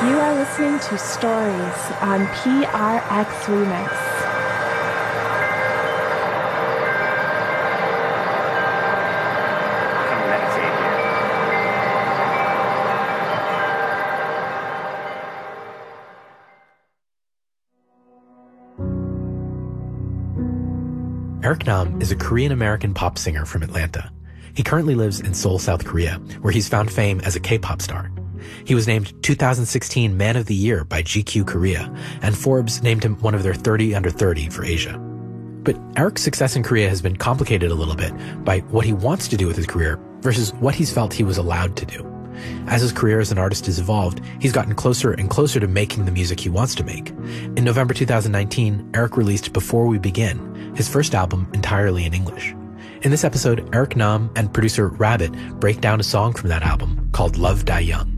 You are listening to Stories on PRX Remix. Come meditate here. Eric Nam is a Korean-American pop singer from Atlanta. He currently lives in Seoul, South Korea, where he's found fame as a K-pop star. He was named 2016 Man of the Year by GQ Korea, and Forbes named him one of their 30 under 30 for Asia. But Eric's success in Korea has been complicated a little bit by what he wants to do with his career versus what he's felt he was allowed to do. As his career as an artist has evolved, he's gotten closer and closer to making the music he wants to make. In November 2019, Eric released Before We Begin, his first album entirely in English. In this episode, Eric Nam and producer Rabbit break down a song from that album called Love Die Young.